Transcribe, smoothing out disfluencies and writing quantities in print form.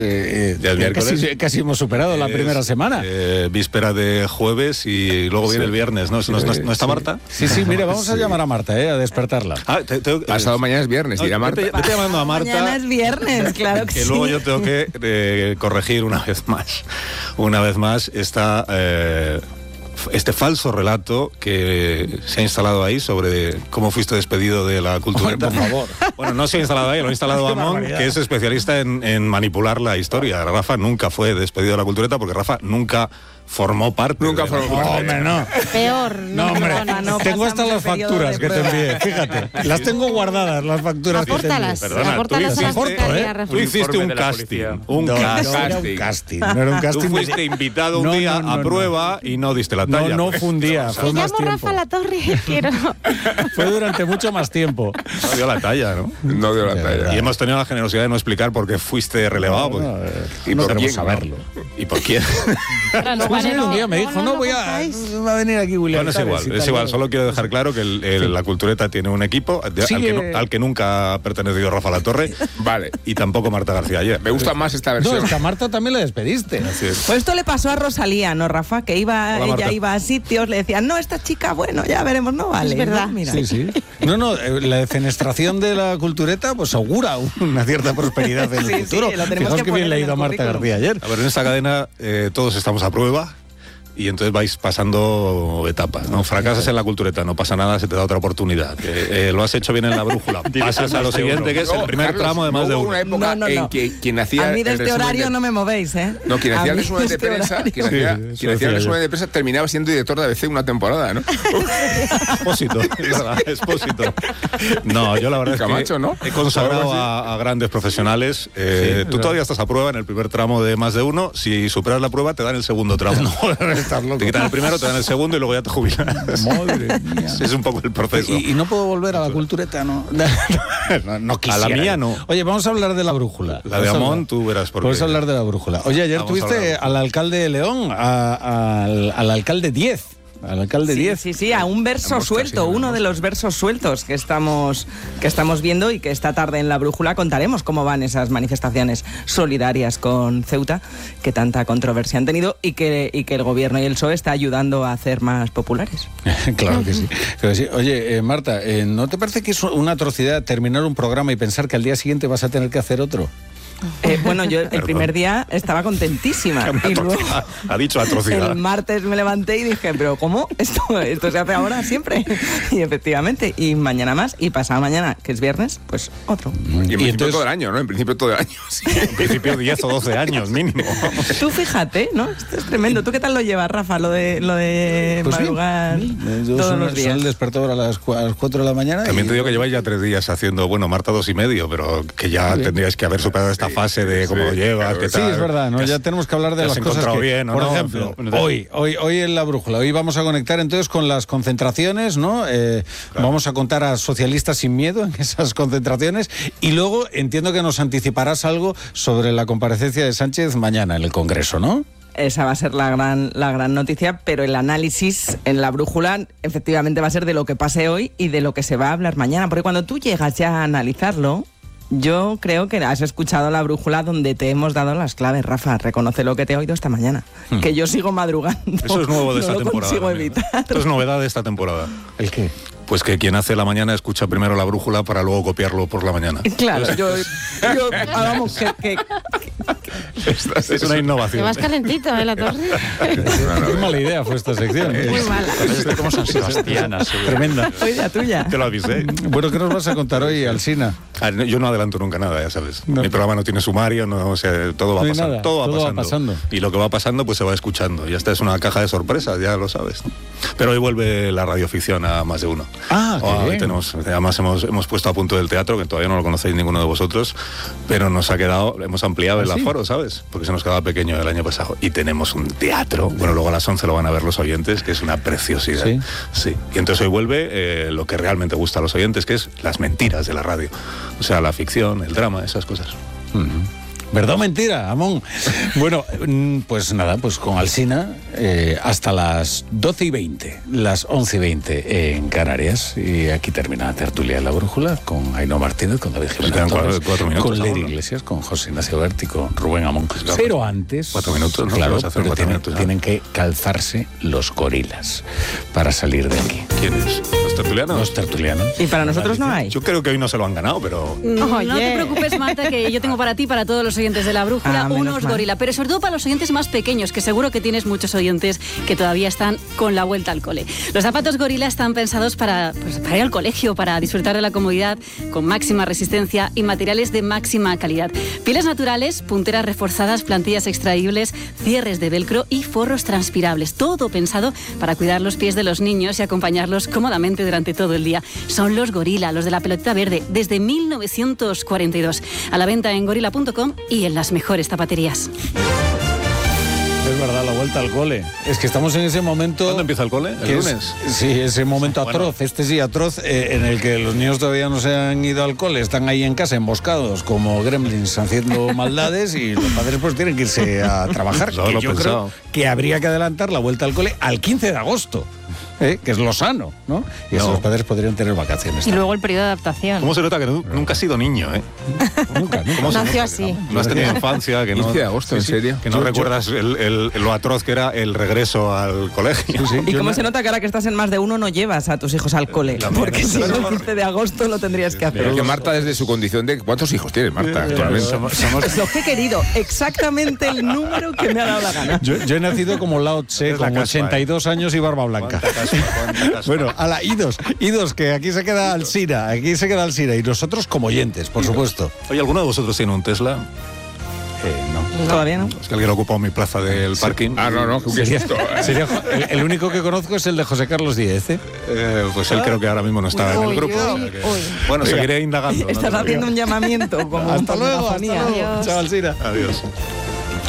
Ya el miércoles. Casi hemos superado la primera semana. Víspera de jueves y luego viene el viernes, ¿no? ¿No está Marta? Sí, mira, vamos a llamar a Marta, a despertarla. Pasado mañana es viernes, irá Marta. Vete llamando a Marta. Mañana es viernes, claro que sí. Luego yo tengo que corregir una vez más este falso relato que se ha instalado ahí sobre cómo fuiste despedido de la Cultureta. Por favor. Bueno, no se ha instalado ahí, lo ha instalado Amón, que es especialista en manipular la historia. Rafa nunca fue despedido de la Cultureta porque Rafa nunca formó parte. No, hombre, no. Peor. No, hombre. Tengo hasta las facturas que te envié, fíjate. Las tengo guardadas, las facturas que te envié. Perdona, apórtalas a la secretaría, tú hiciste un casting. No era un casting. Tú fuiste invitado un día a prueba y no diste la talla. No fue un día, fue más tiempo. Me llamo Rafa Latorre, quiero. Fue durante mucho más tiempo. No dio la talla, ¿no? No dio la talla. Y hemos tenido la generosidad de no explicar por qué fuiste relevado. Y no queremos saberlo. ¿Y por quién? Un día me dijo, va a venir aquí William. Bueno, es igual, solo quiero dejar claro que la Cultureta tiene un equipo al que nunca ha pertenecido Rafa Latorre. Vale. Y tampoco Marta García ayer. Me gusta más esta versión. No, es que a Marta también la despediste. Así es. Pues esto le pasó a Rosalía, ¿no, Rafa? Que ella iba a sitios, le decían, no, esta chica, bueno, ya veremos, no vale. Es verdad. ¿No? Mira. Sí. No, la defenestración de la Cultureta pues augura una cierta prosperidad en el futuro. Fijaos que bien le ha ido a Marta García ayer. A ver, en esta cadena todos estamos a prueba. Y entonces vais pasando etapas, ¿no? Fracasas en la Cultureta, no pasa nada, se te da otra oportunidad. Lo has hecho bien en la brújula. Pasas a lo siguiente, que es el primer tramo de más de uno. Hubo una época en que quien hacía a mí de este horario no me movéis, ¿eh? No, quien hacía el resumen de prensa, quien hacía el resumen de prensa terminaba siendo director de ABC una temporada, ¿no? Expósito, es verdad, Expósito. No, yo la verdad es Camacho, que ¿no? he consagrado a grandes profesionales. Tú todavía estás a prueba en el primer tramo de más de uno. Si superas la prueba, te dan el segundo tramo. Te quitan el primero, te dan el segundo y luego ya te jubilas. Madre mía. Es un poco el proceso. Y no puedo volver a la Cultureta, ¿no? No quisiera. A la mía no. Oye, vamos a hablar de la brújula. La de Amón, tú verás por qué. Vamos a hablar de la brújula. Oye, ayer tuviste al alcalde de León, al alcalde 10. Al alcalde 10. Sí, a un verso suelto, uno de los versos sueltos que estamos viendo, y que esta tarde en La Brújula contaremos cómo van esas manifestaciones solidarias con Ceuta, que tanta controversia han tenido y que el gobierno y el PSOE está ayudando a hacer más populares. Claro que sí. Oye, Marta, ¿no te parece que es una atrocidad terminar un programa y pensar que al día siguiente vas a tener que hacer otro? Bueno, yo el primer día estaba contentísima y luego ha dicho atrocidad. El martes me levanté y dije, pero ¿cómo? Esto se hace ahora siempre. Y efectivamente, y mañana más, y pasado mañana, que es viernes, pues otro. Y en principio todo el año, ¿no? En principio todo el año. Sí. En principio 10 o 12 años mínimo. Tú fíjate, ¿no? Esto es tremendo. ¿Tú qué tal lo llevas, Rafa? Lo de pues madrugar todos los días. El despertador a las 4 de la mañana. También te digo que lleváis ya 3 días haciendo, Marta 2,5, pero que ya tendríais que haber superado esta fase de cómo lo llevas, qué tal. Sí, es verdad, ¿no? Ya tenemos que hablar de las cosas que, bien, por ejemplo, hoy en La Brújula, hoy vamos a conectar entonces con las concentraciones, ¿no? Claro. Vamos a contar a Socialistas sin Miedo en esas concentraciones, y luego entiendo que nos anticiparás algo sobre la comparecencia de Sánchez mañana en el Congreso, ¿no? Esa va a ser la gran noticia, pero el análisis en La Brújula efectivamente va a ser de lo que pase hoy y de lo que se va a hablar mañana, porque cuando tú llegas ya a analizarlo, yo creo que has escuchado La Brújula, donde te hemos dado las claves, Rafa. Reconoce lo que te he oído esta mañana. Que yo sigo madrugando. Eso es nuevo de esta temporada. No lo consigo evitar. Esto es novedad de esta temporada. ¿El qué? Pues que quien hace la mañana escucha primero La Brújula para luego copiarlo por la mañana. Claro, vamos, que es una innovación. Te vas calentito, La Torre. Qué mala idea fue esta sección. Muy mala. Estoy como San Sebastián. Tremenda. Soy la tuya. Te lo avisé. Bueno, ¿qué nos vas a contar hoy, Alsina? Yo no adelanto nunca nada, ya sabes. No. Mi programa no tiene sumario, no, o sea, todo va pasando. Nada, todo va pasando. Y lo que va pasando, pues se va escuchando. Y esta es una caja de sorpresas, ya lo sabes. Pero hoy vuelve la radioficción a más de uno. Hoy tenemos, además hemos puesto a punto del teatro, que todavía no lo conocéis ninguno de vosotros, pero hemos ampliado el aforo, ¿sabes? Porque se nos quedaba pequeño el año pasado. Y tenemos un teatro. Bueno, luego a las 11 lo van a ver los oyentes, que es una preciosidad. Sí. Y entonces hoy vuelve lo que realmente gusta a los oyentes, que es las mentiras de la radio. O sea, la ficción, el drama, esas cosas. ¿Verdad o mentira, Amón? Bueno, pues nada, pues con Alsina hasta las 12:20, las 11:20 en Canarias. Y aquí termina la tertulia de La Brújula con Ainhoa Martínez, con David Jiménez Torres, con Lady Iglesias, con José Ignacio Berti, con Rubén Amón. Pero antes... 4 minutos, ¿no? Claro, Hacer pero 4 minutos, tienen que calzarse los gorilas para salir de aquí. ¿Quiénes? ¿Los tertulianos? Los tertulianos. Y para nosotros no hay. Yo creo que hoy no se lo han ganado, pero... No te preocupes, Marta, que yo tengo para ti, para todos los oyentes de La Brújula, unos gorila. Pero sobre todo para los oyentes más pequeños, que seguro que tienes muchos oyentes que todavía están con la vuelta al cole. Los zapatos gorila están pensados para ir al colegio, para disfrutar de la comodidad, con máxima resistencia y materiales de máxima calidad. Pieles naturales, punteras reforzadas, plantillas extraíbles, cierres de velcro y forros transpirables. Todo pensado para cuidar los pies de los niños y acompañarlos cómodamente durante todo el día. Son los gorila, los de la pelotita verde, desde 1942. A la venta en gorila.com y en las mejores zapaterías. Es verdad, la vuelta al cole. Es que estamos en ese momento... ¿Cuándo empieza el cole? ¿El lunes? Sí, ese momento atroz, atroz, en el que los niños todavía no se han ido al cole, están ahí en casa emboscados como gremlins haciendo maldades y los padres pues tienen que irse a trabajar. Yo creo que habría que adelantar la vuelta al cole al 15 de agosto. Que es lo sano, ¿no? Y esos padres podrían tener vacaciones. Y luego el periodo de adaptación. ¿Cómo se nota que nunca has sido niño, Nunca. Nació así. No has tenido infancia, que no... 15 de agosto, ¿en serio? Que no recuerdas lo atroz que era el regreso al colegio. ¿Y cómo se nota que ahora que estás en más de uno no llevas a tus hijos al cole? Porque si no, el 15 de agosto lo tendrías que hacer. Pero que Marta, desde su condición de... ¿Cuántos hijos tienes, Marta, actualmente? Es lo que he querido, exactamente el número que me ha dado la gana. Yo he nacido como Lao Tse, con 82 años y barba blanca. Bueno, idos, que aquí se queda Alsina, y nosotros como oyentes, por supuesto. Oye, ¿alguno de vosotros tiene un Tesla? No. Todavía no. Es que alguien ha ocupado mi plaza del parking. No, ¿qué es esto? Sería, el único que conozco es el de José Carlos Díez, pues él creo que ahora mismo no está en el grupo. Bueno, seguiré indagando. Estás haciendo un llamamiento como hasta luego. Adiós. Chao, Alsina. Adiós.